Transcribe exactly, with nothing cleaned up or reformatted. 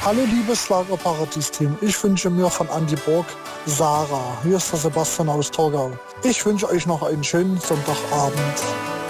Hallo liebes Lagerparadies-Team, ich wünsche mir von Andi Borg Sarah. Hier ist der Sebastian aus Torgau. Ich wünsche euch noch einen schönen Sonntagabend.